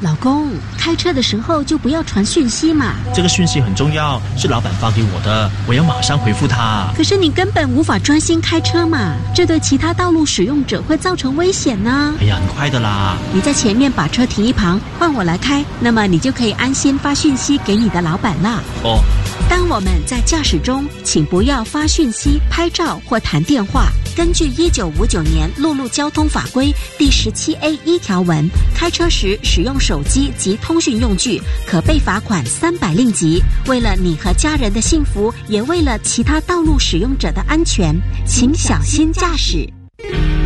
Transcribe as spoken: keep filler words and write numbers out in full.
老公，开车的时候就不要传讯息嘛。 这个讯息很重要，是老板发给我的，我要马上回复他。 可是你根本无法专心开车嘛，这对其他道路使用者会造成危险呢。 哎呀，很快的啦。 你在前面把车停一旁，换我来开，那么你就可以安心发讯息给你的老板了。 哦。 当我们在驾驶中，请不要发讯息、拍照或谈电话。根据一九五九年陆路交通法规第十七 A 一条文，开车时使用手机及通讯用具，可被罚款三百令吉。为了你和家人的幸福，也为了其他道路使用者的安全，请小心驾驶。